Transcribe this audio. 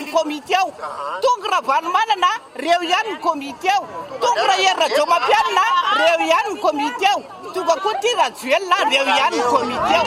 ny komite ao tonga raha Vanomanana reo ihany ny komite ao tonga raha Herra Jomampianina reo ihany ny komite ao tonga koa ty Rajoelina reo ihany ny komite ao